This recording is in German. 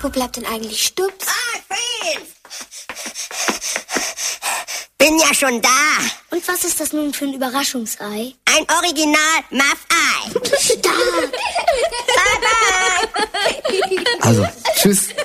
Wo bleibt denn eigentlich Stups? Fritz! Bin ja schon da. Und was ist das nun für ein Überraschungsei? Ein Original Muff-Ei. Stark. Bye, bye. Also, tschüss.